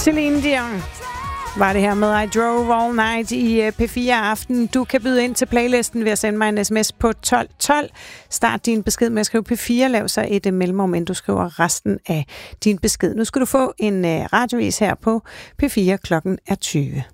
Celine Dion var det her med I Drove All Night i P4 Aften. Du kan byde ind til playlisten ved at sende mig en sms på 1212. Start din besked med at skrive P4. Lav så et mellemrum, inden du skriver resten af din besked. Nu skal du få en radiovis her på P4 klokken er 20.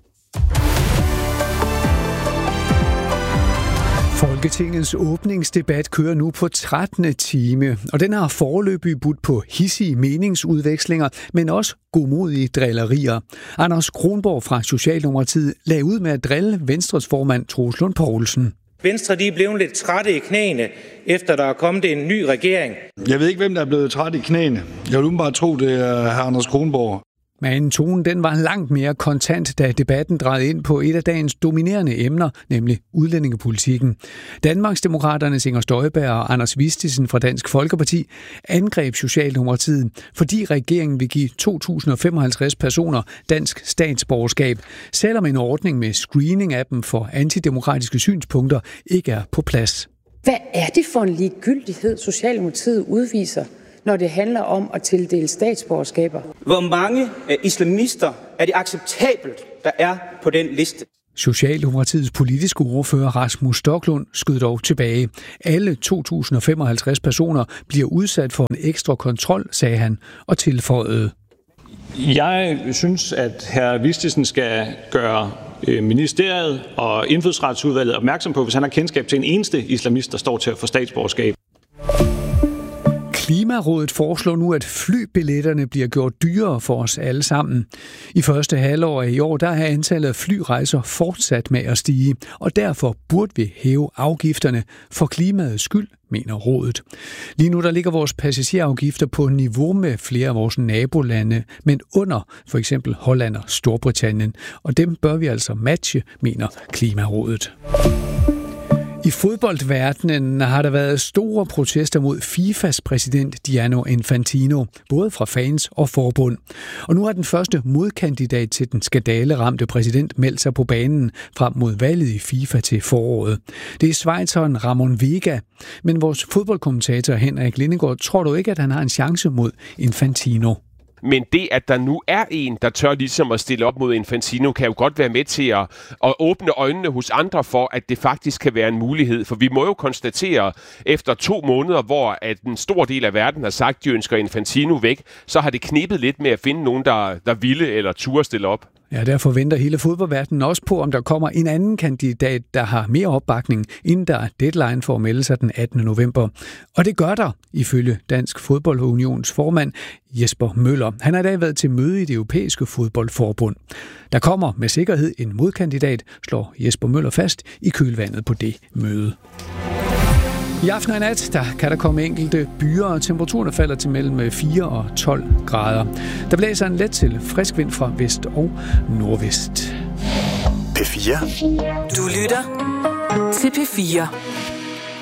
Folketingets åbningsdebat kører nu på 13. time, og den har foreløbig budt på hidsige meningsudvekslinger, men også godmodige drillerier. Anders Kronborg fra Socialdemokratiet lagde ud med at drille Venstres formand Troels Lund Poulsen. Venstre de er blevet lidt trætte i knæene, efter der er kommet en ny regering. Jeg ved ikke, hvem der er blevet træt i knæene. Jeg vil umiddelbart tro, det er hr. Anders Kronborg. Men tonen den var langt mere kontant, da debatten drejede ind på et af dagens dominerende emner, nemlig udlændingepolitikken. Danmarksdemokraternes Inger Støjberg og Anders Vistisen fra Dansk Folkeparti angreb Socialdemokratiet, fordi regeringen vil give 2.055 personer dansk statsborgerskab, selvom en ordning med screening af dem for antidemokratiske synspunkter ikke er på plads. Hvad er det for en ligegyldighed, Socialdemokratiet udviser, når det handler om at tildele statsborgerskaber? Hvor mange islamister er det acceptabelt, der er på den liste? Socialdemokratiets politiske ordfører Rasmus Stoklund skød dog tilbage. Alle 2.055 personer bliver udsat for en ekstra kontrol, sagde han, og tilføjede. Jeg synes, at hr. Vistisen skal gøre ministeriet og indfødsretsudvalget opmærksom på, hvis han har kendskab til en eneste islamist, der står til at få statsborgerskab. Klimarådet foreslår nu, at flybilletterne bliver gjort dyrere for os alle sammen. I første halvår af i år, der er antallet af flyrejser fortsat med at stige, og derfor burde vi hæve afgifterne for klimaets skyld, mener rådet. Lige nu der ligger vores passagerafgifter på niveau med flere af vores nabolande, men under for eksempel Holland og Storbritannien, og dem bør vi altså matche, mener Klimarådet. I fodboldverdenen har der været store protester mod FIFAs præsident Gianni Infantino, både fra fans og forbund. Og nu har den første modkandidat til den skandaleramte præsident meldt sig på banen frem mod valget i FIFA til foråret. Det er schweizeren Ramon Vega, men vores fodboldkommentator Henrik Lindegaard tror du ikke, at han har en chance mod Infantino? Men det, at der nu er en, der tør ligesom at stille op mod Infantino, kan jo godt være med til at åbne øjnene hos andre for, at det faktisk kan være en mulighed. For vi må jo konstatere, efter 2 måneder, hvor at en stor del af verden har sagt, at de ønsker Infantino væk, så har det knebet lidt med at finde nogen, der ville eller turde stille op. Ja, derfor venter hele fodboldverdenen også på, om der kommer en anden kandidat, der har mere opbakning, inden der er deadline for at melde sig den 18. november. Og det gør der, ifølge Dansk Fodboldunions formand Jesper Møller. Han har i dag været til møde i det europæiske fodboldforbund. Der kommer med sikkerhed en modkandidat, slår Jesper Møller fast i kølvandet på det møde. I aften og nat, der kan der komme enkelte byer, og temperaturen falder til mellem 4 og 12 grader. Der blæser en let til frisk vind fra vest og nordvest. P4. Du lytter til P4.